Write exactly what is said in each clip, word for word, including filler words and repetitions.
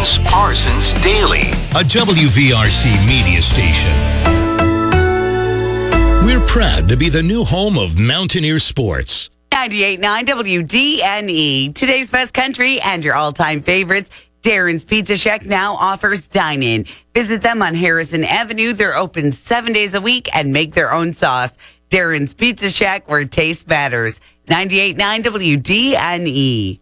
Parsons, Parsons Daily, a W V R C media station. We're proud to be the new home of Mountaineer Sports. ninety-eight point nine W D N E. Today's best country and your all-time favorites. Darren's Pizza Shack now offers dine-in. Visit them on Harrison Avenue. They're open seven days a week and make their own sauce. Darren's Pizza Shack, where taste matters. ninety-eight point nine W D N E.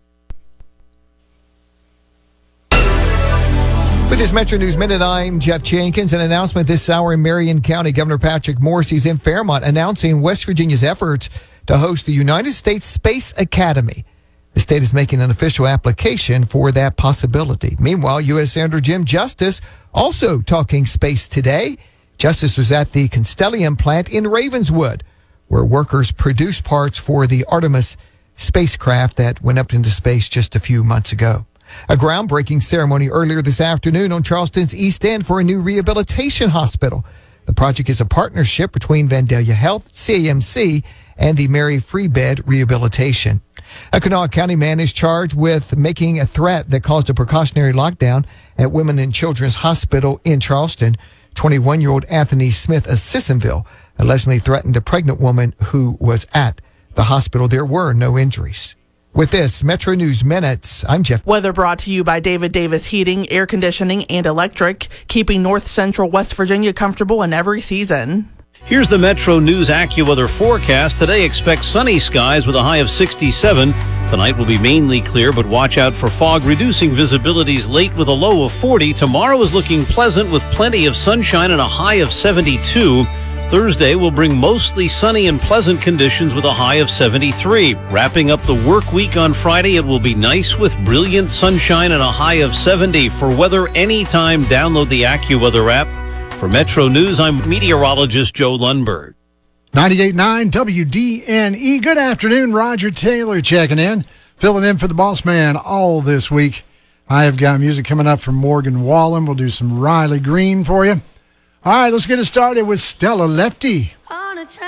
With this Metro News Minute, I'm Jeff Jenkins. An announcement this hour in Marion County. Governor Patrick Morrisey's in Fairmont announcing West Virginia's efforts to host the United States Space Academy. The state is making an official application for that possibility. Meanwhile, U S Senator Jim Justice also talking space today. Justice was at the Constellium plant in Ravenswood, where workers produced parts for the Artemis spacecraft that went up into space just a few months ago. A groundbreaking ceremony earlier this afternoon on Charleston's East End for a new rehabilitation hospital. The project is a partnership between Vandalia Health, C A M C, and the Mary Free Bed Rehabilitation. A Kanawha County man is charged with making a threat that caused a precautionary lockdown at Women and Children's Hospital in Charleston. twenty-one-year-old Anthony Smith of Sissonville allegedly threatened a pregnant woman who was at the hospital. There were no injuries. With this, Metro News Minutes, I'm Jeff. Weather brought to you by David Davis Heating, Air Conditioning, and Electric, keeping North Central West Virginia comfortable in every season. Here's the Metro News AccuWeather forecast. Today, expect sunny skies with a high of sixty-seven. Tonight will be mainly clear, but watch out for fog, reducing visibilities late with a low of forty. Tomorrow is looking pleasant with plenty of sunshine and a high of seventy-two. Thursday will bring mostly sunny and pleasant conditions with a high of seventy-three. Wrapping up the work week on Friday, it will be nice with brilliant sunshine and a high of seventy. For weather anytime, download the AccuWeather app. For Metro News, I'm meteorologist Joe Lundberg. ninety-eight point nine W D N E. Good afternoon. Roger Taylor checking in, filling in for the boss man all this week. I have got music coming up from Morgan Wallen. We'll do some Riley Green for you. All right, let's get it started with Stella Lefty.